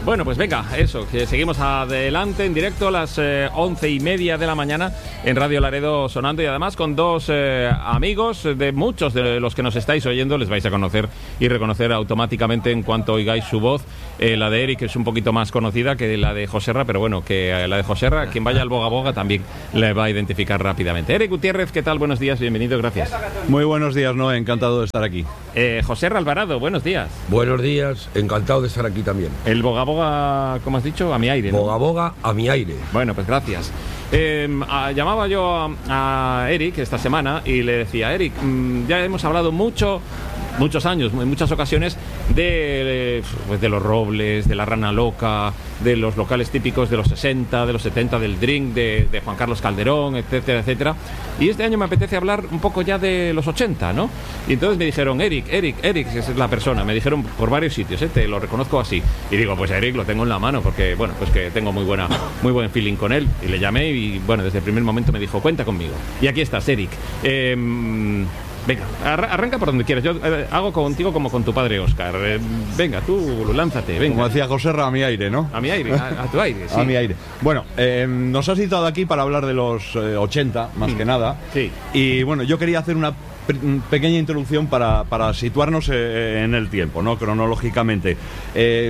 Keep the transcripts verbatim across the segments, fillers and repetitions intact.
Bueno, pues venga, eso, que seguimos adelante en directo a las eh, once y media de la mañana en Radio Laredo sonando, y además con dos eh, amigos de muchos de los que nos estáis oyendo, les vais a conocer y reconocer automáticamente en cuanto oigáis su voz. Eh, la de Eric es un poquito más conocida que la de Joserra, pero bueno, que eh, la de Joserra, quien vaya al Boga Boga también le va a identificar rápidamente. Eric Gutiérrez, ¿qué tal? Buenos días, bienvenido, gracias. Muy buenos días, Noé, encantado de estar aquí. Eh, Joserra Alvarado, buenos días. Buenos días, encantado de estar aquí también. El Boga Boga, ¿cómo has dicho? A mi aire, ¿no? Boga Boga a mi aire. Bueno, pues gracias. Eh, a, llamaba yo a, a Eric esta semana y le decía, Eric, mmm, ya hemos hablado mucho, muchos años, en muchas ocasiones, de, pues de los Robles, de la Rana Loca, de los locales típicos de los sesenta, de los setenta, del Drink, de, de Juan Carlos Calderón, etcétera, etcétera. Y este año me apetece hablar un poco ya de los ochenta, ¿no? Y entonces me dijeron, Eric, Eric, Eric, esa es la persona, me dijeron por varios sitios, ¿eh? Te lo reconozco así. Y digo, pues Eric lo tengo en la mano, porque, bueno, pues que tengo muy buena, muy buen feeling con él. Y le llamé y, bueno, desde el primer momento me dijo, cuenta conmigo. Y aquí estás, Eric. Eh, venga, arranca por donde quieras. Yo eh, hago contigo como con tu padre Óscar. Eh, venga, tú lánzate, venga. Como decía Joserra, a mi aire, ¿no? A mi aire, a, a tu aire, sí. A mi aire. Bueno, eh, nos has citado aquí para hablar de los eh, ochenta, más mm. que nada. Sí. Y bueno, yo quería hacer una pequeña introducción para, para situarnos eh, en el tiempo, ¿no? Cronológicamente. Eh,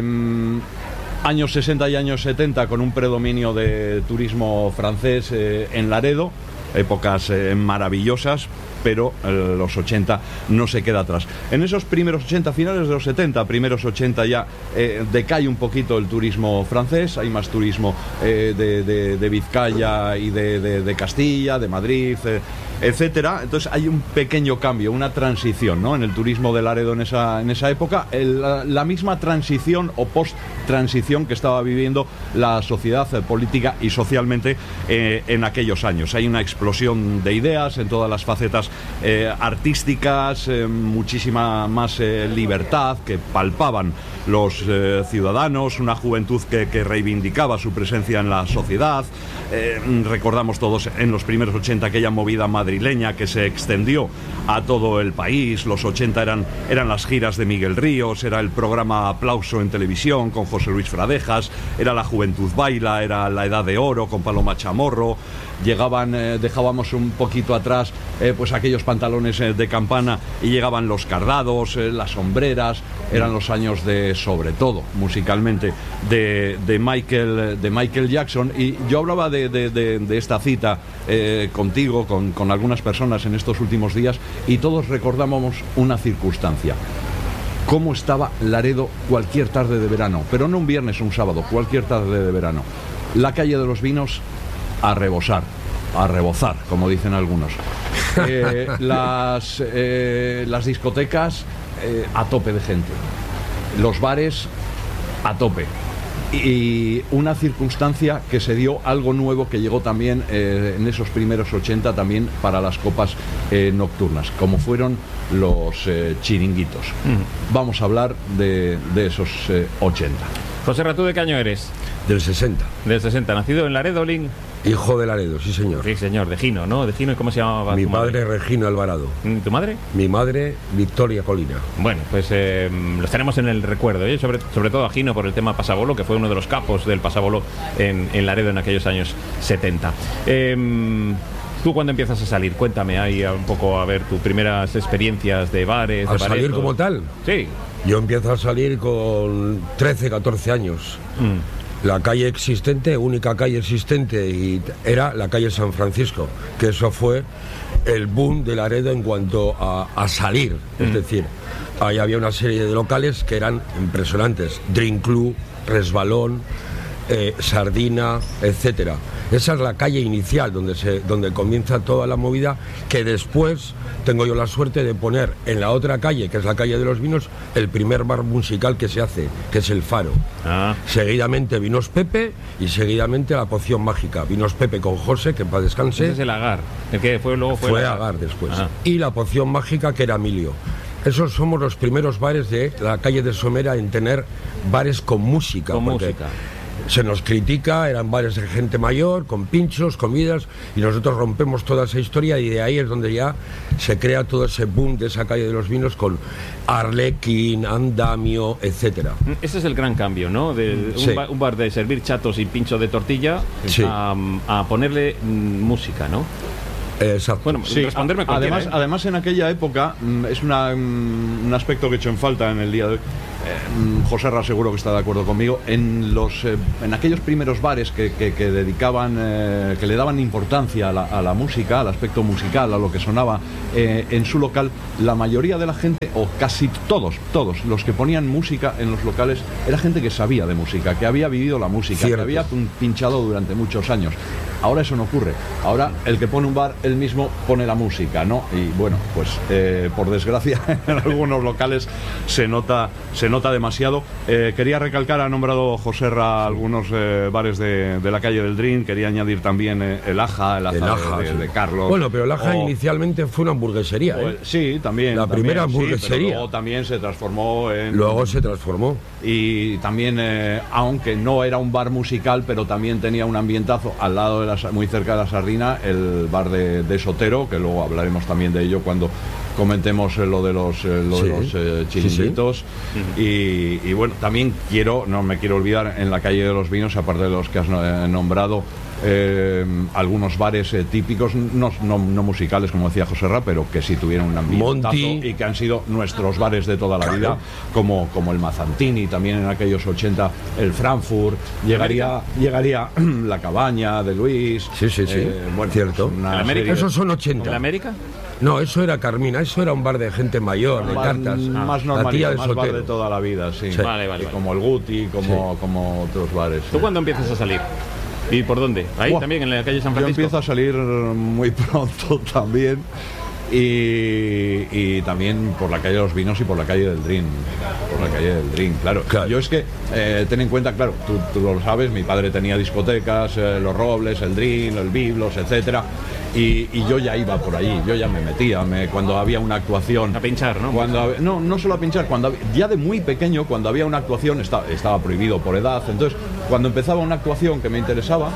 años sesenta y años setenta, con un predominio de turismo francés eh, en Laredo, épocas eh, maravillosas, pero eh, los ochenta no se queda atrás. En esos primeros ochenta, finales de los setenta, primeros ochenta ya eh, decae un poquito el turismo francés, hay más turismo eh, de, de, de Vizcaya y de, de, de Castilla, de Madrid, eh, etcétera. Entonces hay un pequeño cambio, una transición, ¿no?, en el turismo de Laredo en esa, en esa época, el, la, la misma transición o post-transición que estaba viviendo la sociedad eh, política y socialmente eh, en aquellos años. Hay una explosión de ideas en todas las facetas eh, artísticas, eh, muchísima más eh, libertad que palpaban los eh, ciudadanos, una juventud que, que reivindicaba su presencia en la sociedad. Eh, recordamos todos en los primeros ochenta aquella movida madrileña que se extendió a todo el país. Los ochenta eran, eran las giras de Miguel Ríos, era el programa Aplauso en televisión con José Luis Fradejas, era La Juventud Baila, era La Edad de Oro con Paloma Chamorro. Llegaban, eh, dejábamos un poquito atrás eh, pues aquellos pantalones eh, de campana y llegaban los cardados, eh, las sombreras. Eran los años de, sobre todo musicalmente, de, de, Michael, de Michael Jackson. Y yo hablaba de, de, de, de esta cita eh, contigo, con, con algunas personas en estos últimos días, y todos recordábamos una circunstancia: cómo estaba Laredo cualquier tarde de verano, pero no un viernes o un sábado, cualquier tarde de verano. La calle de los Vinos a rebosar, a rebozar, como dicen algunos. Eh, las, eh, las discotecas eh, a tope de gente, los bares a tope. Y una circunstancia que se dio, algo nuevo que llegó también eh, en esos primeros ochenta también para las copas eh, nocturnas, como fueron los eh, chiringuitos. Mm. Vamos a hablar de, de esos eh, ochenta. Joserra, ¿tú de qué año eres? Del sesenta. Del sesenta, nacido en Laredo, Lin. Hijo de Laredo, sí señor. Sí señor, de Gino, ¿no? De Gino, ¿cómo se llamaba? Mi padre, Regino Alvarado. ¿Tu madre? Mi madre, Victoria Colina. Bueno, pues eh, los tenemos en el recuerdo, ¿eh? sobre, sobre todo a Gino por el tema pasabolo, que fue uno de los capos del pasabolo en, en Laredo en aquellos años setenta. Eh, ¿Tú cuándo empiezas a salir? Cuéntame ahí un poco, a ver, tus primeras experiencias de bares, ¿A de salir como tal? Sí. Yo empiezo a salir con trece, catorce años. Mm. La calle existente, única calle existente, y era la calle San Francisco, que eso fue el boom de Laredo en cuanto a, a salir. Mm. Es decir, ahí había una serie de locales que eran impresionantes: Drink Club, Resbalón, eh, Sardina, etcétera. Esa es la calle inicial donde se donde comienza toda la movida, que después tengo yo la suerte de poner en la otra calle, que es la calle de los Vinos, el primer bar musical que se hace, que es el Faro. Ah. Seguidamente Vinos Pepe y seguidamente La Poción Mágica. Vinos Pepe con José, que en paz descanse. Ese es el Agar, el que fue luego fue, fue el Agar. Agar después. Ah. Y La Poción Mágica, que era Emilio. Esos somos los primeros bares de la calle de Somera en tener bares con música. Con música. se nos critica, eran bares de gente mayor, con pinchos, comidas, y nosotros rompemos toda esa historia y de ahí es donde ya se crea todo ese boom de esa calle de los vinos con Arlequín, Andamio, etcétera. Ese es el gran cambio, ¿no? De Sí. un, bar, un bar de servir chatos y pincho de tortilla Sí. a, a ponerle mm, música, ¿no? Exacto. Bueno, Sí, responderme a- cualquiera, además, ¿eh? además en aquella época mm, es una, mm, un aspecto que he hecho en falta en el día de hoy. Eh, mm, José Ra seguro que está de acuerdo conmigo. En los eh, en aquellos primeros bares que, que- que dedicaban, eh, que le daban importancia a la, a la música, al aspecto musical, a lo que sonaba eh, en su local, la mayoría de la gente, o casi todos, todos los que ponían música en los locales, era gente que sabía de música, que había vivido la música, Cierto. que había pin- pinchado durante muchos años. Ahora eso no ocurre. Ahora el que pone un bar, él mismo pone la música, ¿no? Y bueno, pues eh, por desgracia en algunos locales se nota, se nota demasiado. Eh, quería recalcar, ha nombrado José Ra algunos eh, bares de, de la calle del Drin, quería añadir también eh, el Aja, el Aja, El de- Aja, de, sí. de Carlos. Bueno, pero el Aja o- inicialmente fue una hamburguesería, o- ¿eh? Sí, también. La también, primera sí, pero hamburguesería. luego también se transformó en... Luego se transformó. Y también, eh, aunque no era un bar musical, pero también tenía un ambientazo al lado de la, Sa- muy cerca de la Sardina, el bar de, de Sotero, que luego hablaremos también de ello cuando comentemos eh, lo de los, eh, lo de Sí. los eh, Sí, sí. chiringuitos. Y, y bueno, también quiero, no me quiero olvidar, en la calle de los vinos, aparte de los que has eh, nombrado, eh, algunos bares eh, típicos, no, no, no musicales como decía José Ra, pero que sí tuvieron un ambientazo Monty. y que han sido nuestros bares de toda la vida, como, como el Mazantini, también en aquellos ochenta el Frankfurt, llegaría, llegaría la Cabaña de Luis. Sí, sí, sí. bueno, Cierto. pues una ¿En América? serie de- Esos son ¿En ochenta. la América? No, eso era Carmina, eso era un bar de gente mayor, de un bar cartas. más La normal, tía de más bar Sotero. de toda la vida, sí. Sí. Vale, vale, Y vale. como el Guti, como, como otros bares. ¿Tú cuándo empiezas a salir? ¿Y por dónde? Ahí Buah. también, en la calle San Yo Francisco. empiezo a salir muy pronto también. Y, y también por la calle de los vinos y por la calle del Drin. Por la calle del Drin, claro. Claro. Yo es que, eh, ten en cuenta, claro, tú, tú lo sabes, mi padre tenía discotecas, eh, Los Robles, el Drin, el Biblos, etcétera. Y, y yo ya iba por allí, yo ya me metía, me, cuando había una actuación. A pinchar, ¿no? Cuando, hab- no, no solo a pinchar, cuando hab- ya de muy pequeño, cuando había una actuación, está- estaba prohibido por edad, entonces cuando empezaba una actuación que me interesaba,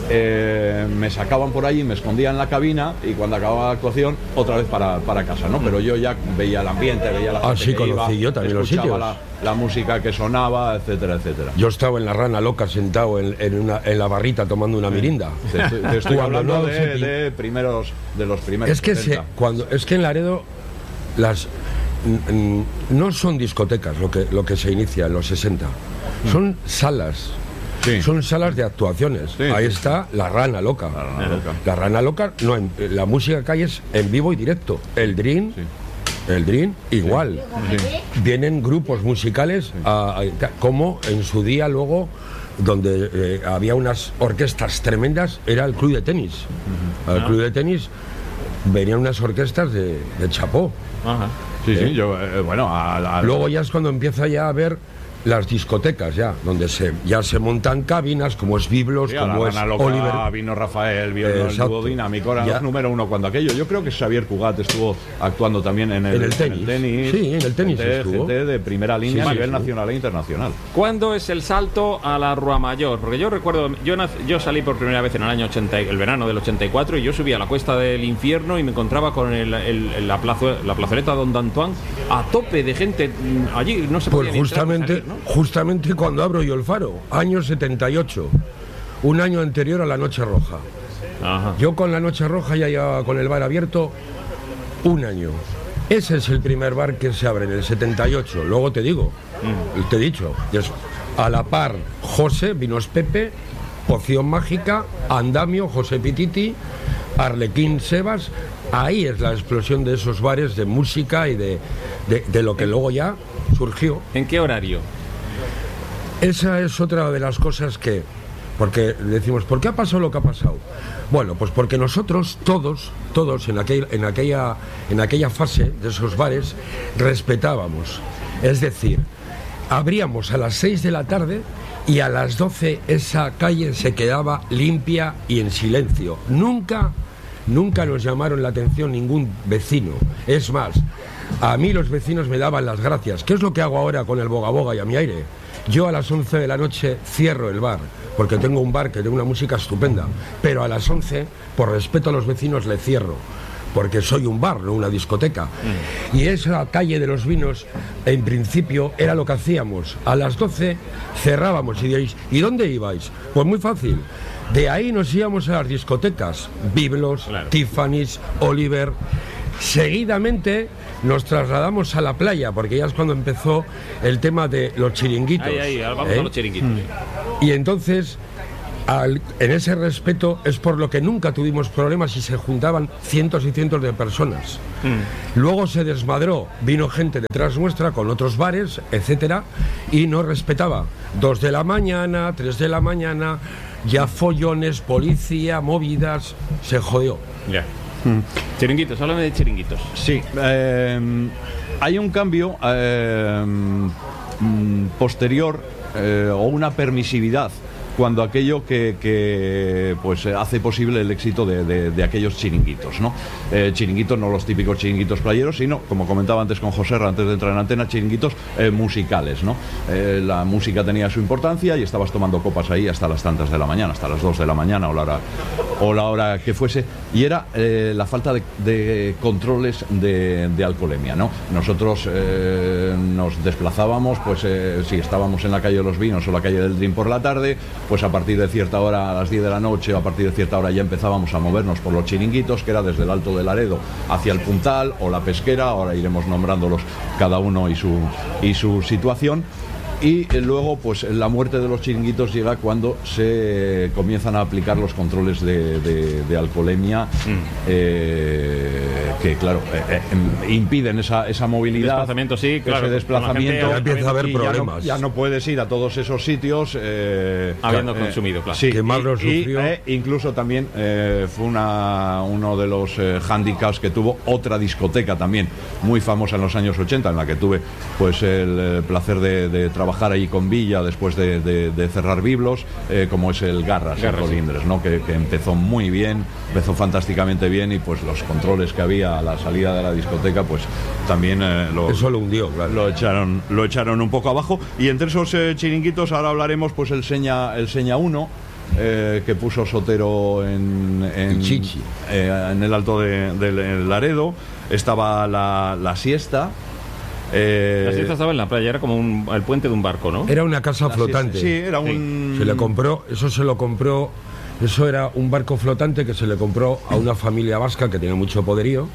eh, me sacaban por allí, me escondía en la cabina y cuando acababa la actuación, otra vez para, para casa, ¿no? Pero yo ya veía el ambiente, veía la Ah, gente sí, que conocí iba, yo también los escuchaba sitios. la, la música que sonaba, etcétera, etcétera. Yo estaba en la Rana Loca sentado en, en una- en la barrita tomando una mirinda. Te estoy, te estoy Cuando hablando no de, se pin- de primeros, de los primeros Es que, se, setenta. cuando, es que en Laredo las n- n- no son discotecas lo que, lo que se inicia en los sesenta, son salas. Sí. Son salas de actuaciones. Sí, Ahí sí, está la Rana Loca. La Rana Loca. La Rana Loca, no, en- la música que hay es en vivo y directo. El Dream, Sí. el Dream igual. Sí. Vienen grupos musicales a- a- como en su día luego donde eh, había unas orquestas tremendas, era el club de tenis. Al club de tenis venían unas orquestas de, de chapó. Ajá. Sí, sí, yo, eh, bueno, a- a- Luego ya es cuando empieza ya a ver las discotecas ya, donde se, ya se montan cabinas como es Biblos, Sí, a la como es Rana Loca, Oliver. vino Rafael, vino el Exacto. dúo dinámico, eran Ya. los número uno cuando aquello. Yo creo que Xavier Cugat estuvo actuando también en el, En el tenis. Sí, en el tenis gente, estuvo. gente de primera línea Sí, a sí, nivel sí. nacional e internacional. ¿Cuándo es el salto a la Rua Mayor? Porque yo recuerdo, yo, nac- yo salí por primera vez en el año ochenta, y- el verano del ochenta y cuatro, y yo subí a la Cuesta del Infierno y me encontraba con el- el- la, plazo- la plazoleta Don Antoine a tope de gente mm, allí. No se Pues podía ni entrar ni justamente, salir, ¿no? justamente cuando abro yo el faro, año setenta y ocho, un año anterior a la Noche Roja. Ajá. Yo con la Noche Roja ya llevaba con el bar abierto un año. Ese es el primer bar que se abre en el setenta y ocho. Luego te digo, te he dicho, y es a la par José, Vinos Pepe, Poción Mágica, Andamio, José Pititi, Arlequín Sebas. Ahí es la explosión de esos bares de música y de, de, de lo que luego ya surgió. ¿En qué horario? Esa es otra de las cosas que, porque decimos, ¿por qué ha pasado lo que ha pasado? Bueno, pues porque nosotros, todos, todos en, aquel, en, aquella, en aquella fase de esos bares, respetábamos. Es decir, abríamos a las seis de la tarde y a las doce esa calle se quedaba limpia y en silencio. Nunca, nunca nos llamaron la atención ningún vecino. Es más, a mí los vecinos me daban las gracias. ¿Qué es lo que hago ahora con el Boga Boga y a mi aire? Yo a las once de la noche cierro el bar, porque tengo un bar que tiene una música estupenda, pero a las once, por respeto a los vecinos, le cierro, porque soy un bar, no una discoteca. Mm. Y esa calle de los vinos, en principio, era lo que hacíamos. A las doce cerrábamos y diréis, ¿y dónde ibais? Pues muy fácil. De ahí nos íbamos a las discotecas, Biblos, claro. Tiffany's, Oliver. Seguidamente nos trasladamos a la playa, porque ya es cuando empezó el tema de los chiringuitos. Ahí, ahí, vamos ¿eh? a los chiringuitos. Mm. Y entonces, al, en ese respeto, es por lo que nunca tuvimos problemas y se juntaban cientos y cientos de personas. Mm. Luego se desmadró, vino gente detrás nuestra con otros bares, etcétera, y no respetaba. Dos de la mañana, tres de la mañana, ya follones, policía, movidas, se jodió. Ya. Yeah. Mm. Chiringuitos, háblame de chiringuitos. Sí, eh, hay un cambio eh, posterior eh, o una permisividad cuando aquello que, que pues hace posible el éxito de, de, de aquellos chiringuitos, ¿no? Eh, chiringuitos, no los típicos chiringuitos playeros, sino, como comentaba antes con José Ra, antes de entrar en antena, chiringuitos eh, musicales, ¿no? Eh, la música tenía su importancia y estabas tomando copas ahí hasta las tantas de la mañana, hasta las dos de la mañana o la hora, o la hora que fuese, y era eh, la falta de, de controles de, de alcoholemia, ¿no? Nosotros eh, nos desplazábamos, pues eh, si estábamos en la calle de los Vinos o la calle del Dream por la tarde, pues a partir de cierta hora, a las diez de la noche, o a partir de cierta hora ya empezábamos a movernos por los chiringuitos, que era desde el Alto de Laredo hacia el Puntal o la Pesquera, ahora iremos nombrándolos cada uno y su, y su situación. Y luego, pues la muerte de los chiringuitos llega cuando se comienzan a aplicar los controles de, de, de alcoholemia, mm. eh, que claro, eh, eh, impiden esa, esa movilidad. Desplazamiento, sí, claro. Ese desplazamiento. Ya empieza a haber problemas. Ya no, ya no puedes ir a todos esos sitios. Eh, Habiendo eh, consumido, claro. Sí, que más lo y, sufrió. Y, eh, incluso también eh, fue una, uno de los eh, handicaps que tuvo otra discoteca también muy famosa en los años ochenta, en la que tuve pues el, el placer de, de trabajar ahí con Villa después de, de, de cerrar Biblos, eh, como es el Garras, Garras en Colindres, ¿no? Que, que empezó muy bien, empezó fantásticamente bien, y pues los controles que había a la salida de la discoteca, pues también eh, lo, eso lo hundió, claro. lo echaron, lo echaron un poco abajo. Y entre esos eh, chiringuitos ahora hablaremos pues el Seña, el Seña uno, eh, que puso Sotero en, en, Chichi. Eh, en el Alto de, de, de Laredo. Estaba la, la siesta. Eh, la siesta estaba en la playa, era como un, el puente de un barco, ¿no? Era una casa flotante. Sí, era un... Sí. Se le compró, eso se lo compró, eso era un barco flotante que se le compró a una familia vasca que tenía mucho poderío,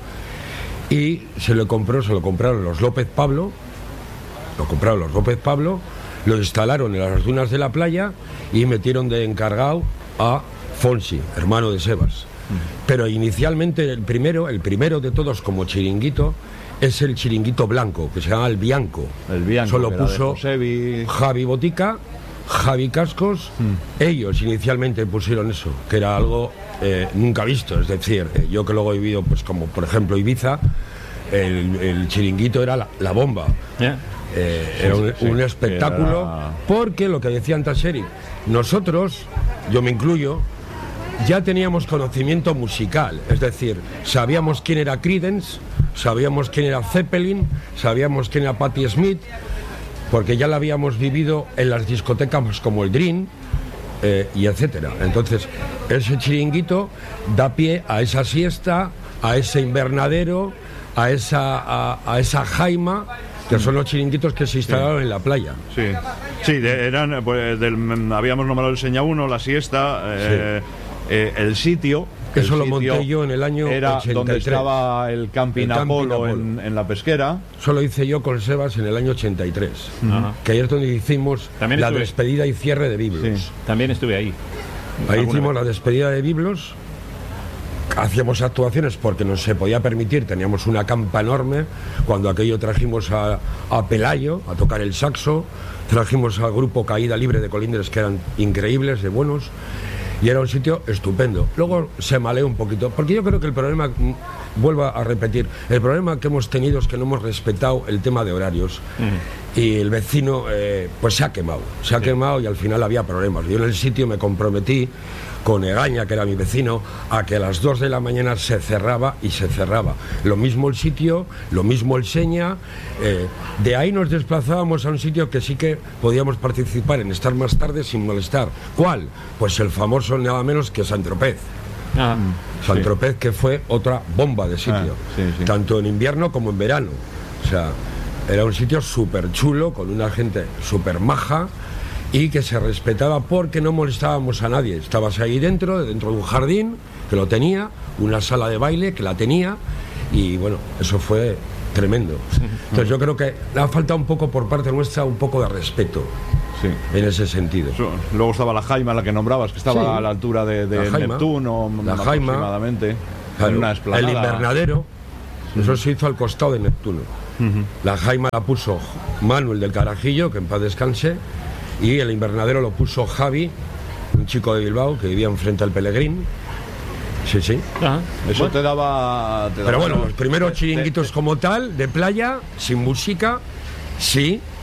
y se le compró, se lo compraron los López Pablo, lo compraron los López Pablo, lo instalaron en las dunas de la playa y metieron de encargado a Fonsi, hermano de Sebas. Mm. Pero inicialmente el primero, el primero de todos como chiringuito, es el chiringuito blanco, que se llama el Bianco. El Bianco. Solo puso Javi Botica, Javi Cascos. Mm. Ellos inicialmente pusieron eso, que era algo eh, nunca visto. Es decir, eh, yo que luego he vivido, pues como por ejemplo Ibiza, el, el chiringuito era la, la bomba. Yeah. Eh, sí, era un, sí, un espectáculo, era... porque lo que decía antes Eric, nosotros, yo me incluyo, ya teníamos conocimiento musical, es decir, sabíamos quién era Creedence, sabíamos quién era Zeppelin, sabíamos quién era Patti Smith, porque ya la habíamos vivido en las discotecas como el Dream, eh, y etcétera. Entonces, ese chiringuito da pie a esa siesta, a ese invernadero, a esa, a, a esa jaima, que son los chiringuitos que se instalaron sí. en la playa. Sí, sí, de, eran, pues, del, habíamos nombrado el Seña uno, la siesta, eh, sí. Eh, el sitio. Eso lo monté yo en el año era ochenta y tres. Donde estaba el Camping, el Camping Apolo, Apolo. En, en la Pesquera. Eso lo hice yo con Sebas en el año ochenta y tres. Uh-huh. Que ahí es donde hicimos También la estuve. despedida y cierre de Biblos. Sí. También estuve ahí. Ahí hicimos vez? la despedida de Biblos. Hacíamos actuaciones porque no se podía permitir, teníamos una campa enorme. Cuando aquello trajimos a, a Pelayo a tocar el saxo, trajimos al grupo Caída Libre de Colindres, que eran increíbles, de buenos, y era un sitio estupendo. Luego se maleó un poquito, porque yo creo que el problema, vuelvo a repetir, el problema que hemos tenido es que no hemos respetado el tema de horarios. Mm. y el vecino eh, pues se ha quemado, se ha sí. quemado y al final había problemas. Yo en el sitio me comprometí con Egaña, que era mi vecino, a que a las dos de la mañana se cerraba y se cerraba. Lo mismo el sitio, lo mismo el seña. Eh, de ahí nos desplazábamos a un sitio que sí que podíamos participar en estar más tarde sin molestar. ¿Cuál? Pues el famoso nada menos que Sant-Tropez. Ah, Sant-Tropez, sí. que fue otra bomba de sitio, ah, sí, sí. tanto en invierno como en verano. O sea, era un sitio súper chulo, con una gente súper maja, y que se respetaba porque no molestábamos a nadie. Estabas ahí dentro, dentro de un jardín, que lo tenía, una sala de baile, que la tenía, y bueno, eso fue tremendo. Entonces yo creo que le ha faltado un poco por parte nuestra, un poco de respeto. Sí. En ese sentido. Luego estaba la Jaima, la que nombrabas, que estaba sí. a la altura de, de la Neptuno, la Jaima, aproximadamente. Claro, en una esplanada. El invernadero, sí. eso se hizo al costado de Neptuno. Uh-huh. La Jaima la puso Manuel del Carajillo, que en paz descanse, y el invernadero lo puso Javi, un chico de Bilbao que vivía enfrente al Pelegrín. Sí, sí. Ajá. Eso bueno. te daba... Te Pero daba bueno, los, los primeros te, chiringuitos te, como tal, de playa, sin música, sí,